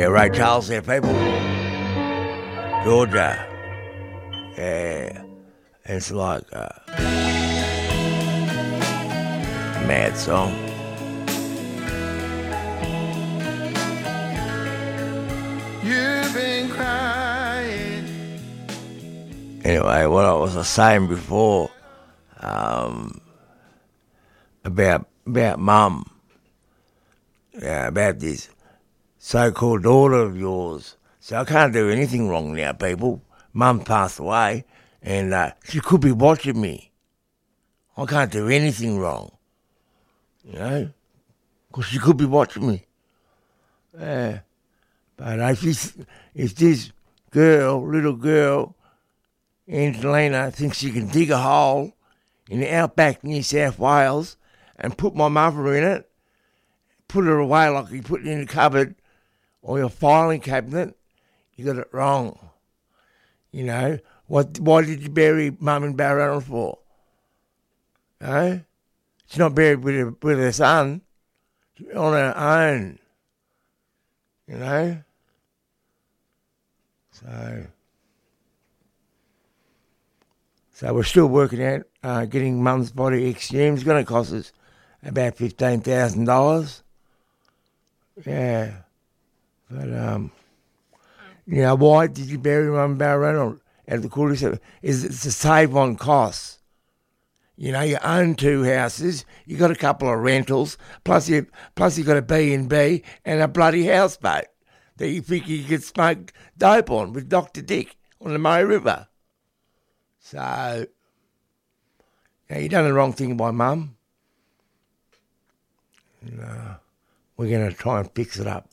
Yeah, Ray Charles there, people. Georgia. Yeah. It's like a mad song. You've been crying. Anyway, what I was saying before about Mum, about this so-called daughter of yours. So I can't do anything wrong now, people. Mum passed away, and she could be watching me. I can't do anything wrong, you know, because she could be watching me. Yeah. But if this little girl, Angelina, thinks she can dig a hole in the outback New South Wales and put my mother in it, put her away like you put it in the cupboard or your filing cabinet, you got it wrong. You know, why did you bury Mum in Balranald for? No? She's not buried with her son. She's on her own. You know? So we're still working out getting Mum's body exhumed. It's going to cost us about $15,000. Yeah. But, you know, why did you bury Mum Balranald at the quarter? It's to save on costs. You know, you own 2 houses, you got a couple of rentals, plus you got a B&B and a bloody houseboat that you think you could smoke dope on with Dr. Dick on the Murray River. So, you know, you done the wrong thing by Mum. And, we're going to try and fix it up.